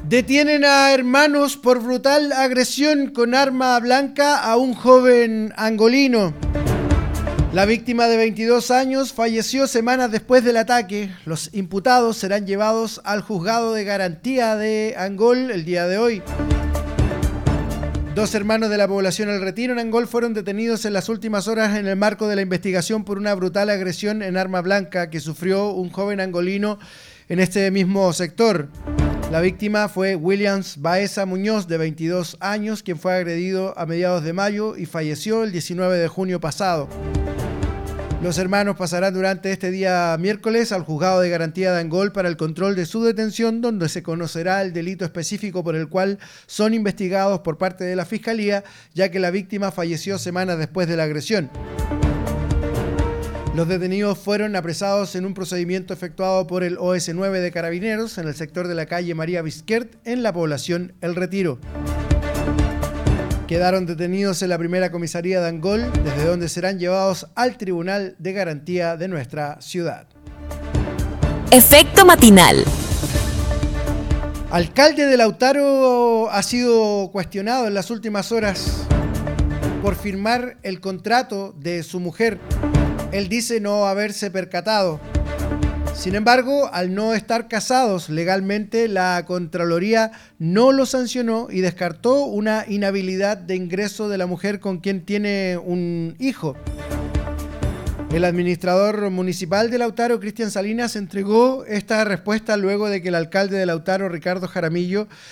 Detienen a hermanos por brutal agresión con arma blanca a un joven angolino. La víctima de 22 años falleció semanas después del ataque. Los imputados serán llevados al juzgado de garantía de Angol el día de hoy. Dos hermanos de la población El Retiro en Angol fueron detenidos en las últimas horas en el marco de la investigación por una brutal agresión en arma blanca que sufrió un joven angolino en este mismo sector. La víctima fue Williams Baeza Muñoz, de 22 años, quien fue agredido a mediados de mayo y falleció el 19 de junio pasado. Los hermanos pasarán durante este día miércoles al juzgado de garantía de Angol para el control de su detención, donde se conocerá el delito específico por el cual son investigados por parte de la Fiscalía, ya que la víctima falleció semanas después de la agresión. Los detenidos fueron apresados en un procedimiento efectuado por el OS9 de Carabineros en el sector de la calle María Bisquert, en la población El Retiro. Quedaron detenidos en la primera comisaría de Angol, desde donde serán llevados al Tribunal de Garantía de nuestra ciudad. Efecto matinal. Alcalde de Lautaro ha sido cuestionado en las últimas horas por firmar el contrato de su mujer. Él dice no haberse percatado. Sin embargo, al no estar casados legalmente, la Contraloría no lo sancionó y descartó una inhabilidad de ingreso de la mujer con quien tiene un hijo. El administrador municipal de Lautaro, Cristian Salinas, entregó esta respuesta luego de que el alcalde de Lautaro, Ricardo Jaramillo,